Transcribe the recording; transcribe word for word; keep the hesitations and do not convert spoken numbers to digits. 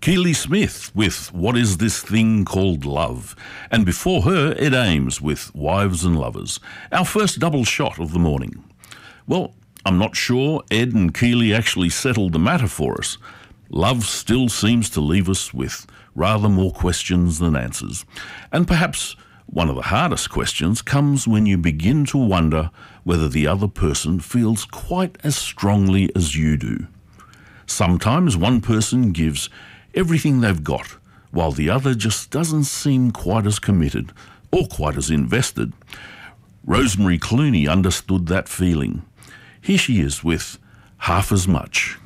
Keely Smith with What Is This Thing Called Love? And before her, Ed Ames with Wives and Lovers, our first double shot of the morning. Well, I'm not sure Ed and Keely actually settled the matter for us. Love still seems to leave us with rather more questions than answers. And perhaps one of the hardest questions comes when you begin to wonder whether the other person feels quite as strongly as you do. Sometimes one person gives everything they've got, while the other just doesn't seem quite as committed or quite as invested. Rosemary Clooney understood that feeling. Here she is with Half As Much.